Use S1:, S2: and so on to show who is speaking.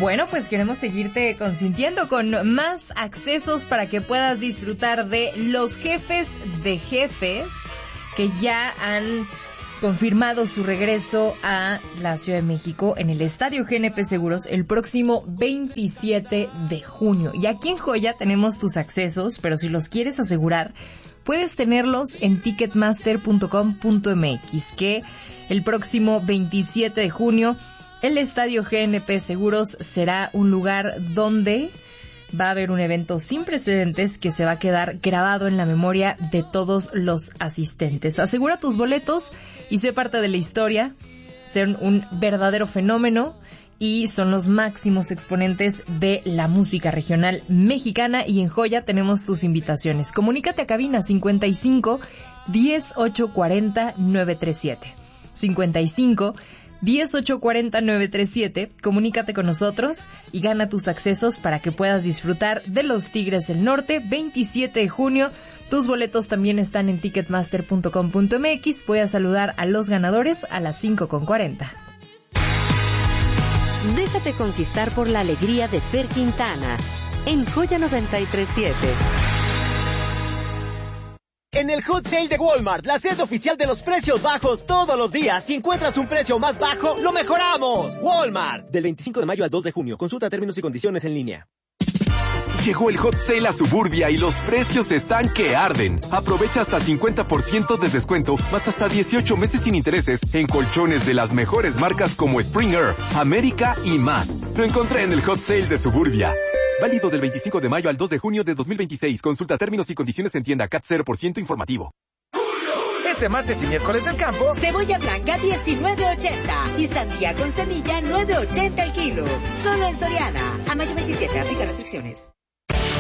S1: Bueno, pues queremos seguirte consintiendo con más accesos para que puedas disfrutar de los jefes de jefes que ya han confirmado su regreso a la Ciudad de México en el Estadio GNP Seguros el próximo 27 de junio. Y aquí en Joya tenemos tus accesos, pero si los quieres asegurar, puedes tenerlos en ticketmaster.com.mx, que el próximo 27 de junio el Estadio GNP Seguros será un lugar donde va a haber un evento sin precedentes que se va a quedar grabado en la memoria de todos los asistentes. Asegura tus boletos y sé parte de la historia. Son un verdadero fenómeno y son los máximos exponentes de la música regional mexicana. Y en Joya tenemos tus invitaciones. Comunícate a cabina 55 10 840 937. 55 10 840 937. Comunícate con nosotros y gana tus accesos para que puedas disfrutar de los Tigres del Norte 27 de junio. Tus boletos también están en ticketmaster.com.mx. Voy a saludar a los ganadores a las 5:40.
S2: Déjate conquistar por la alegría de Fer Quintana en Joya 93.7.
S3: En el Hot Sale de Walmart, la sede oficial de los precios bajos todos los días. Si encuentras un precio más bajo, ¡lo mejoramos! Walmart. Del 25 de mayo al 2 de junio. Consulta términos y condiciones en línea.
S4: Llegó el Hot Sale a Suburbia y los precios están que arden. Aprovecha hasta 50% de descuento, más hasta 18 meses sin intereses en colchones de las mejores marcas como Springer, América y más. Lo encontré en el Hot Sale de Suburbia. Válido del 25 de mayo al 2 de junio de 2026. Consulta términos y condiciones en tienda. CAT 0% informativo.
S5: Este martes y miércoles del campo,
S6: cebolla blanca 19.80 y sandía con semilla 9.80 el kilo. Solo en Soriana. A mayo 27, aplica restricciones.